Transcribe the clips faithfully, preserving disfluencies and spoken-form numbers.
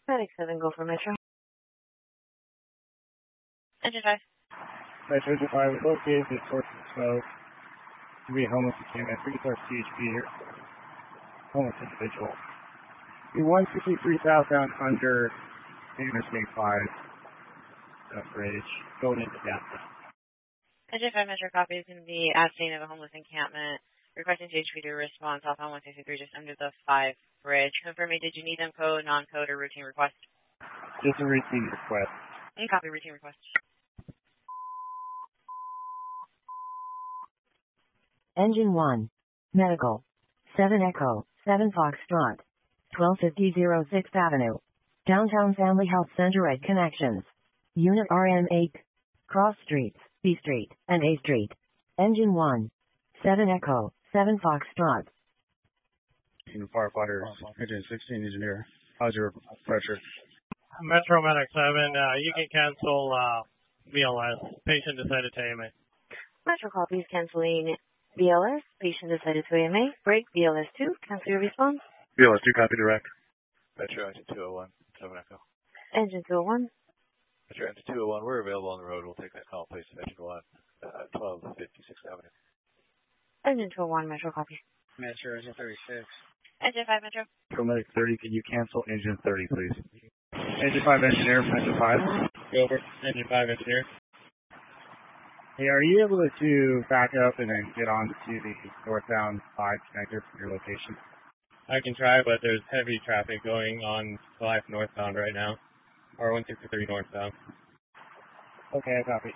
Medic seven, go for Metro. Engine five. Metro Engine five, located at source of smoke. To be a homeless encampment, three-star C H P here. Homeless individual. Be one sixty-three southbound under Interstate five. Up bridge, going into Dallas. Engine five, Metro copy is going to be at scene of a homeless encampment. Requesting C H P to respond southbound one sixty-three just under the five bridge. Confirm me, did you need them code, non-code, or routine request? Just a routine request. And copy routine request. Engine one. Medical. seven Echo, seven Foxtrot. twelve fifty sixth Avenue. Downtown Family Health Center at Connections. Unit R M eight. Cross Streets, B Street, and A Street. Engine one. seven Echo, seven Foxtrot. Firefighters, Engine sixteen engineer. How's your pressure? Metro Medic seven, uh, you can cancel uh, B L S. Patient decided to A M A. Metro copies canceling B L S. Patient decided to A M A. Break B L S two. Cancel your response. B L S two, copy direct. Metro Engine two oh one, seven Echo. Engine two oh one. Metro Engine two oh one, we're available on the road. We'll take that call, please. Engine one, uh, twelve fifty-sixth Avenue. Engine two oh one, Metro copy. Metro Engine thirty-six. Engine five, Metro. Medic thirty, can you cancel Engine thirty, please? Engine five engineer, Metro five. Go over. Engine five engineer. Hey, are you able to back up and then get on to the northbound five connector from your location? I can try, but there's heavy traffic going on five northbound right now. Or one sixty-three northbound. Okay, I copy.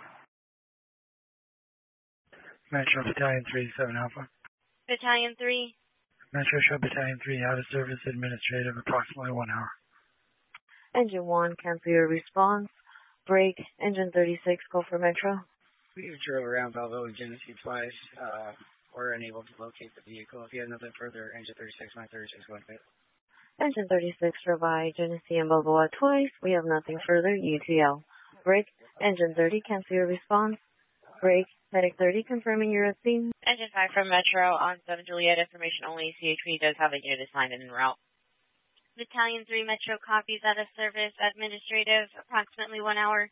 Metro Battalion three, seven Alpha. Battalion three. Metro Show Battalion three, out of service administrative, approximately one hour. Engine one, cancel your response. Break. Engine thirty-six, go for Metro. We drove around Balboa and Genesee twice. Uh, we're unable to locate the vehicle. If you have nothing further, Engine thirty-six, my thirty-six, go ahead. Engine thirty-six, drove by Genesee and Balboa twice. We have nothing further. U T L. Break. Engine thirty, cancel your response. Break. Medic thirty, confirming you're at scene. Engine five from Metro on seven Juliet, information only. C H P does have a unit assigned and en route. Battalion three, Metro copies out of service, administrative, approximately one hour.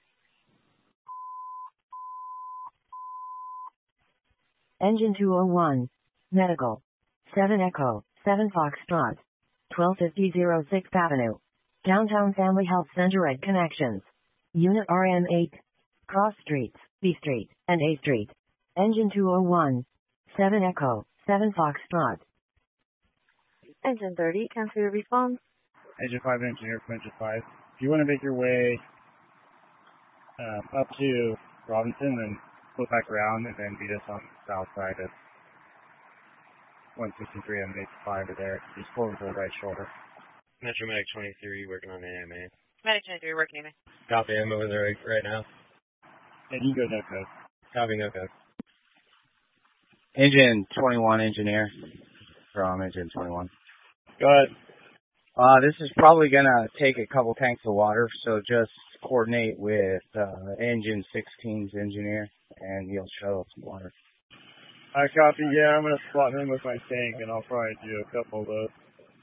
Engine two oh one. Medical. seven Echo, seven Foxtrot. twelve fifty sixth Avenue. Downtown Family Health Center at Connections. Unit R M eight. Cross Streets, B Street, and A Street. Engine two oh one. seven Echo, seven Foxtrot. Engine thirty, cancel your response. Engine five engineer from Engine five. If you want to make your way um, up to Robinson, then flip back around and then beat us on the south side of one sixty-three and eight five there. Just pull over to the right shoulder. Metro Medic twenty-three, working on A M A. Medic twenty-three, working A M A. Copy, I'm over there right, right now. And you go no code. Copy, no code. Engine twenty-one engineer from Engine twenty-one. Go ahead. Uh, this is probably going to take a couple tanks of water, so just coordinate with uh, Engine sixteen's engineer, and he'll shuttle some water. I copy, yeah, I'm going to slot him with my tank, and I'll probably do a couple of those.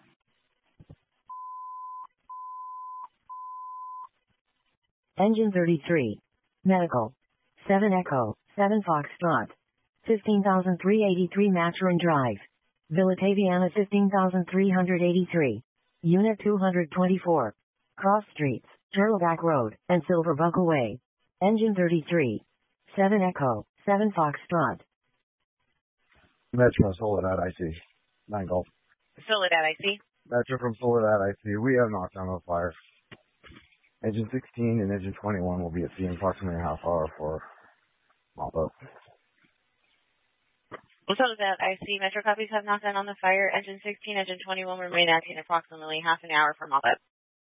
Engine thirty-three. Medical. seven Echo, seven Foxtrot. fifteen thousand three hundred eighty-three Maturin Drive. Villa Taviana fifteen thousand three hundred eighty-three. Unit two hundred twenty-four. Cross Streets, Turtleback Road, and Silver Buckle Way. Engine thirty-three. seven Echo, seven Foxtrot. Metro Soledad I C. nine Golf. Soledad I C. Metro from Soledad I C. We have knocked down a fire. Engine sixteen and Engine twenty-one will be at sea in approximately a half hour for mop up. Soledad I C. Metro copies have knocked down on the fire. Engine sixteen, Engine twenty-one remain acting approximately half an hour for mop up.